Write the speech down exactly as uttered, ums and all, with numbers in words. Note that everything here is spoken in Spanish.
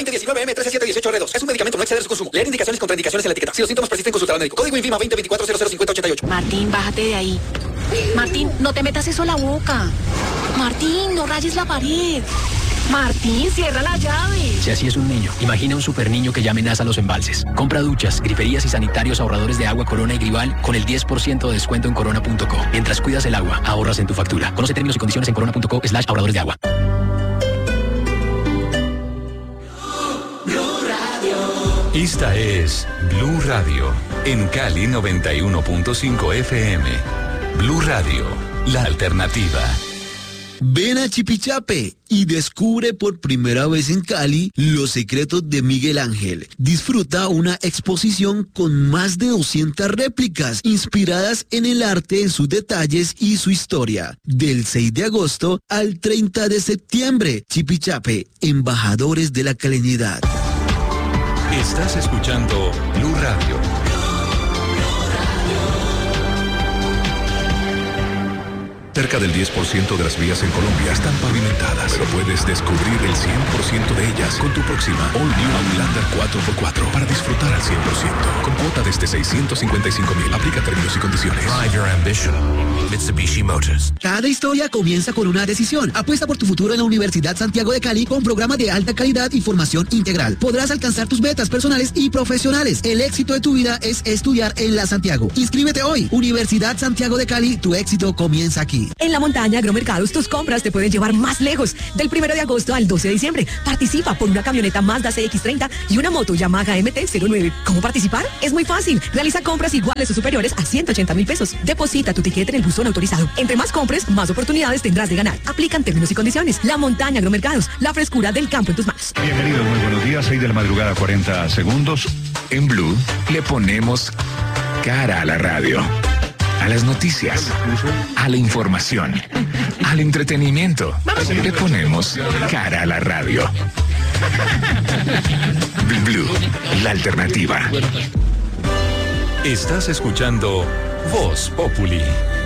veinte diecinueve M trece siete dieciocho R dos. Es un medicamento, no exceder su consumo. Leer indicaciones y contraindicaciones en la etiqueta. Si los síntomas persisten, consultar al médico. Código INVIMA veinte veinticuatro cero cero cincuenta ochenta y ocho. Martín, bájate de ahí. Martín, no te metas eso a la boca. Martín, no rayes la pared. Martín, cierra la llave. Si así es un niño, imagina un super niño que ya amenaza los embalses. Compra duchas, griferías y sanitarios ahorradores de agua Corona y Grival con el diez por ciento de descuento en corona punto co. Mientras cuidas el agua, ahorras en tu factura. Conoce términos y condiciones en corona punto co slash ahorradores de agua. Esta es Blue Radio, en Cali noventa y uno punto cinco F M. Blue Radio, la alternativa. Ven a Chipichape y descubre por primera vez en Cali los secretos de Miguel Ángel. Disfruta una exposición con más de doscientas réplicas inspiradas en el arte, en sus detalles y su historia. Del seis de agosto al treinta de septiembre. Chipichape, embajadores de la calenidad. Estás escuchando Blue Radio. Cerca del diez por ciento de las vías en Colombia están pavimentadas, pero puedes descubrir el cien por ciento de ellas con tu próxima All New Outlander cuatro por cuatro para disfrutar al cien por ciento. Con cuota desde seiscientos cincuenta y cinco mil. Aplica términos y condiciones. Drive your ambition. Mitsubishi Motors. Cada historia comienza con una decisión. Apuesta por tu futuro en la Universidad Santiago de Cali con programa de alta calidad y formación integral. Podrás alcanzar tus metas personales y profesionales. El éxito de tu vida es estudiar en la Santiago. Inscríbete hoy. Universidad Santiago de Cali, tu éxito comienza aquí. En La Montaña Agromercados, tus compras te pueden llevar más lejos. Del primero de agosto al doce de diciembre. Participa por una camioneta Mazda C X treinta y una moto Yamaha M T cero nueve. ¿Cómo participar? Es muy fácil. Realiza compras iguales o superiores a ciento ochenta mil pesos. Deposita tu tiquete en el buzón autorizado. Entre más compres, más oportunidades tendrás de ganar. Aplican términos y condiciones. La Montaña Agromercados, la frescura del campo en tus manos. Bienvenidos, muy buenos días. seis de la madrugada, cuarenta segundos. En Blue le ponemos cara a la radio, a las noticias, a la información, al entretenimiento. Le ponemos cara a la radio. Blue, la alternativa. Estás escuchando Voz Populi.